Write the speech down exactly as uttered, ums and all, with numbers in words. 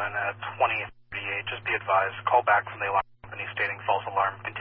Edwin at twenty thirty-eight. Just be advised, call back from the alarm company stating false alarm. Continue